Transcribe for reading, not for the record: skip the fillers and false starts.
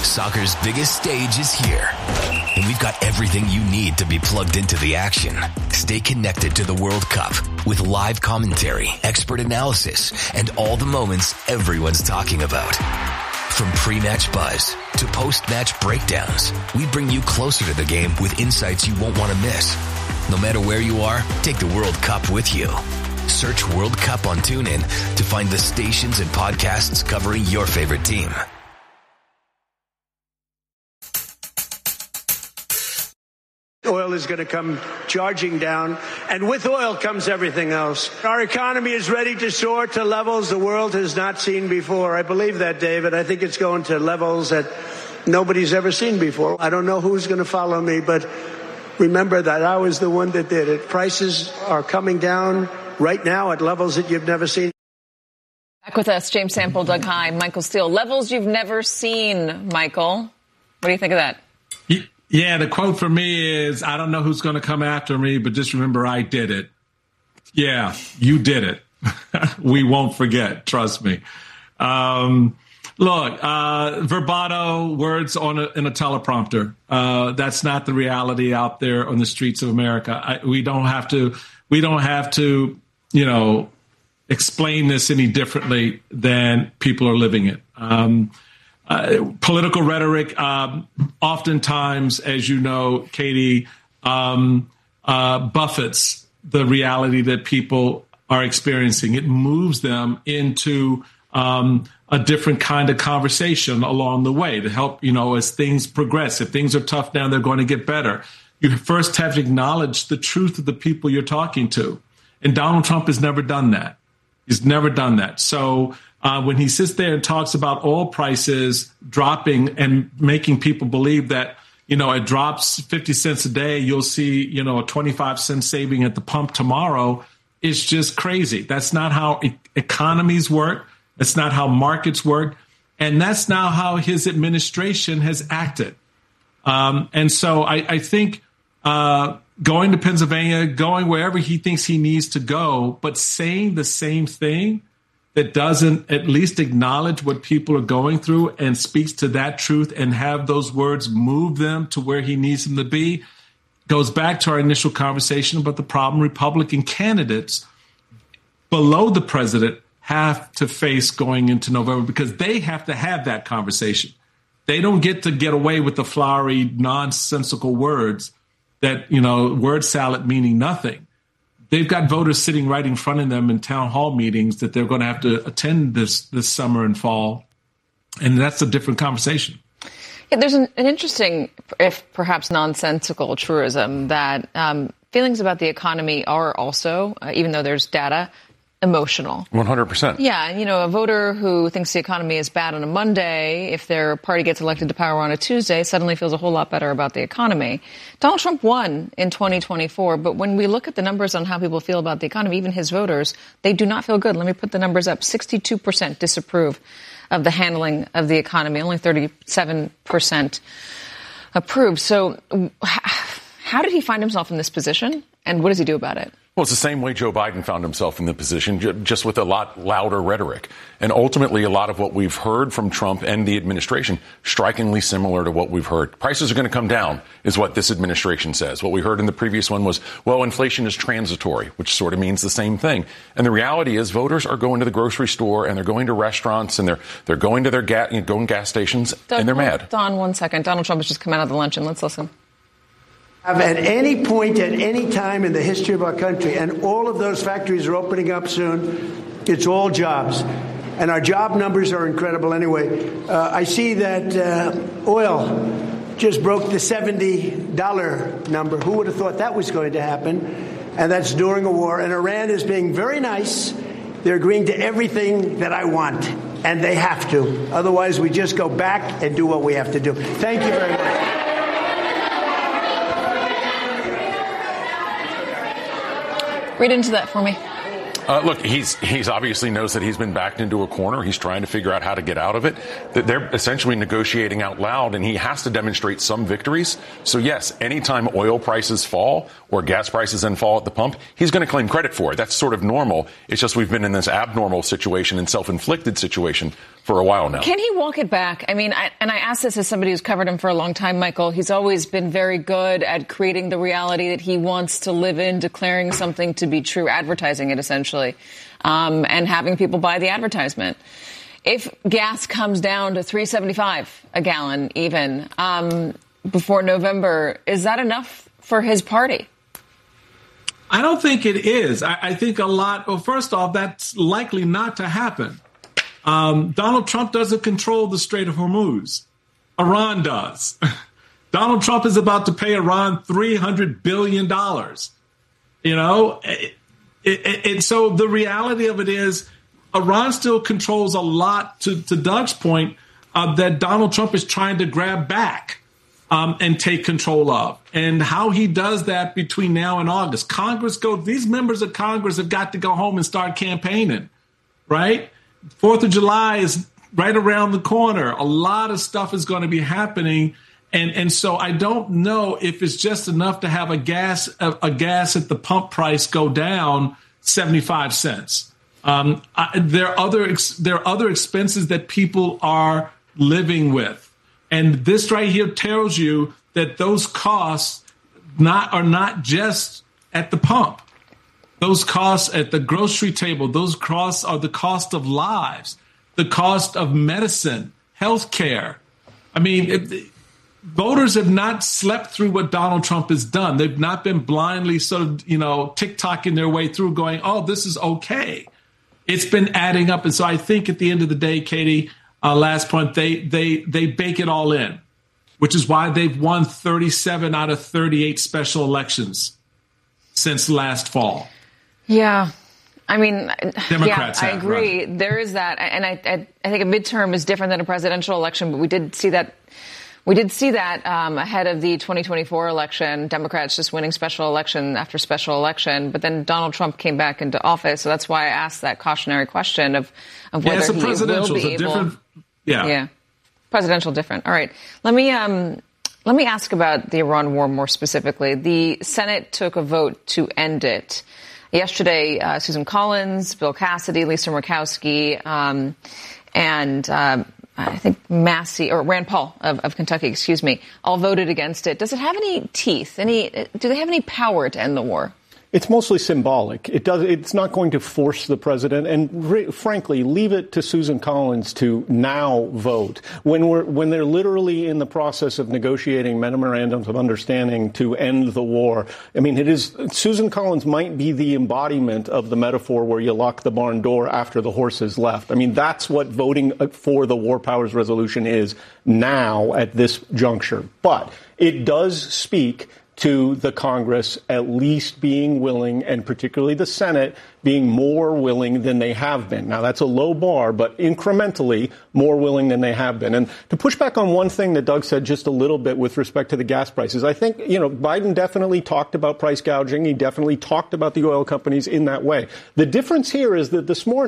Soccer's biggest stage is here, and we've got everything you need to be plugged into the action. Stay connected to the World Cup with live commentary, expert analysis, and all the moments everyone's talking about. From pre-match buzz to post-match breakdowns, we bring you closer to the game with insights you won't want to miss. No matter where you are, take the World Cup with you. Search World Cup on TuneIn to find the stations and podcasts covering your favorite team. Oil is going to come charging down, and with oil comes everything else. Our economy is ready to soar to levels the world has not seen before. I believe that, David. I think it's going to levels that nobody's ever seen before. I don't know who's going to follow me, but remember that I was the one that did it. Prices are coming down right now at levels that you've never seen. Back with us, James Sample, Doug High, Michael Steele. Levels you've never seen, Michael. What do you think of that? Yeah, the quote for me is, I don't know who's going to come after me, but just remember I did it. Yeah, you did it. We won't forget. Trust me. Look, verbato words in a teleprompter. That's not the reality out there on the streets of America. We don't have to, explain this any differently than people are living it. Political rhetoric, oftentimes, as you know, Katie, buffets the reality that people are experiencing. It moves them into a different kind of conversation along the way to help, as things progress. If things are tough now, they're going to get better. You first have to acknowledge the truth of the people you're talking to. And Donald Trump has never done that. He's never done that. So when he sits there and talks about oil prices dropping and making people believe that, it drops 50 cents a day, you'll see, a 25-cent saving at the pump tomorrow, it's just crazy. That's not how economies work. That's not how markets work. And that's not how his administration has acted. And so I think going to Pennsylvania, going wherever he thinks he needs to go, but saying the same thing that doesn't at least acknowledge what people are going through and speaks to that truth and have those words move them to where he needs them to be, goes back to our initial conversation about the problem Republican candidates below the president have to face going into November, because they have to have that conversation. They don't get to get away with the flowery, nonsensical words that, word salad meaning nothing. They've got voters sitting right in front of them in town hall meetings that they're going to have to attend this summer and fall. And that's a different conversation. Yeah, there's an interesting, if perhaps nonsensical truism that feelings about the economy are also, even though there's data, emotional. 100%. Yeah. A voter who thinks the economy is bad on a Monday, if their party gets elected to power on a Tuesday, suddenly feels a whole lot better about the economy. Donald Trump won in 2024, but when we look at the numbers on how people feel about the economy, even his voters, they do not feel good. Let me put the numbers up. 62% disapprove of the handling of the economy. Only 37% approve. So how did he find himself in this position, and what does he do about it? Well, it's the same way Joe Biden found himself in the position, just with a lot louder rhetoric. And ultimately, a lot of what we've heard from Trump and the administration, strikingly similar to what we've heard. Prices are going to come down, is what this administration says. What we heard in the previous one was, well, inflation is transitory, which sort of means the same thing. And the reality is voters are going to the grocery store and they're going to restaurants and they're going to their gas stations, and they're mad. Don, 1 second. Donald Trump has just come out of the luncheon. Let's listen. At any point, at any time in the history of our country, and all of those factories are opening up soon, it's all jobs. And our job numbers are incredible anyway. I see that oil just broke the $70 number. Who would have thought that was going to happen? And that's during a war. And Iran is being very nice. They're agreeing to everything that I want. And they have to. Otherwise, we just go back and do what we have to do. Thank you very much. Read into that for me. Look, he's obviously knows that he's been backed into a corner. He's trying to figure out how to get out of it. They're essentially negotiating out loud, and he has to demonstrate some victories. So, yes, anytime oil prices fall or gas prices then fall at the pump, he's going to claim credit for it. That's sort of normal. It's just we've been in this abnormal situation and self-inflicted situation for a while now. Can he walk it back? I mean, I ask this as somebody who's covered him for a long time, Michael. He's always been very good at creating the reality that he wants to live in, declaring something to be true, advertising it essentially, and having people buy the advertisement. If gas comes down to $3.75 a gallon even before November, is that enough for his party? I don't think it is. I think well, first off, that's likely not to happen. Donald Trump doesn't control the Strait of Hormuz. Iran does. Donald Trump is about to pay Iran $300 billion. You know, and so the reality of it is Iran still controls a lot, to Doug's point, that Donald Trump is trying to grab back and take control of. And how he does that between now and August. These members of Congress have got to go home and start campaigning, right? 4th of July is right around the corner. A lot of stuff is going to be happening. And so I don't know if it's just enough to have a gas at the pump price go down 75 cents. There are other expenses that people are living with. And this right here tells you that those costs are not just at the pump. Those costs at the grocery table, those costs are the cost of lives, the cost of medicine, health care. I mean, voters have not slept through what Donald Trump has done. They've not been blindly sort of, tick-tocking their way through going, oh, this is okay. It's been adding up. And so I think at the end of the day, Katie, last point, they bake it all in, which is why they've won 37 out of 38 special elections since last fall. Yeah. I mean, Democrats I agree. Right. There is that. And I think a midterm is different than a presidential election, but we did see that ahead of the 2024 election, Democrats just winning special election after special election. But then Donald Trump came back into office. So that's why I asked that cautionary question of whether he will be able. Yeah. Presidential different. All right. Let me ask about the Iran war more specifically. The Senate took a vote to end it. Yesterday, Susan Collins, Bill Cassidy, Lisa Murkowski, and I think Rand Paul of Kentucky, all voted against it. Does it have any teeth? Do they have any power to end the war? It's mostly symbolic. It's not going to force the president, and frankly, leave it to Susan Collins to now vote when they're literally in the process of negotiating memorandums of understanding to end the war. I mean, Susan Collins might be the embodiment of the metaphor where you lock the barn door after the horse has left. I mean, that's what voting for the War Powers Resolution is now at this juncture. But it does speak to the Congress at least being willing, and particularly the Senate being more willing than they have been. Now, that's a low bar, but incrementally more willing than they have been. And to push back on one thing that Doug said just a little bit with respect to the gas prices, I think, Biden definitely talked about price gouging. He definitely talked about the oil companies in that way. The difference here is that this morning,